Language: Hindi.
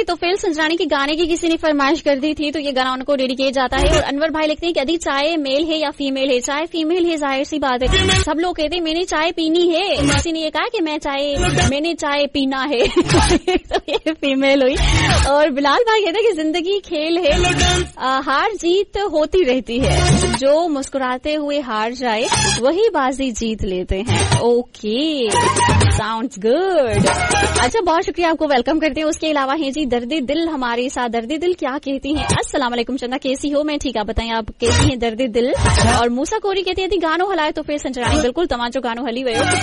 तो फिर संजरानी के गाने की किसी ने फरमाइश कर दी थी, तो ये गाना उनको डेडिकेट जाता है। और अनवर भाई लिखते हैं कि यदि चाय मेल है या फीमेल है, चाय फीमेल है जाहिर सी बात है, सब लोग कहते हैं मैंने चाय पीनी है, किसी ने ये कहा कि मैंने चाय पीना है तो ये फीमेल हुई। और बिलाल भाई कहते हैं कि जिंदगी खेल है, हार जीत होती रहती है, जो मुस्कुराते हुए हार जाए वही बाजी जीत लेते हैं। Okay, sounds good. अच्छा, बहुत शुक्रिया, आपको वेलकम करते हैं। उसके अलावा है जी दर्दी दिल हमारे साथ। दर्दी दिल क्या कहती हैं? अस्सलाम वालेकुम चंदा, कैसी हो? मैं ठीक, आप बताएं आप कैसी हैं दर्दी दिल? और मूसा कोरी कहती है गानो हलाए तो फिर संजरानी, बिल्कुल तमाचो गानो हली हुए हो।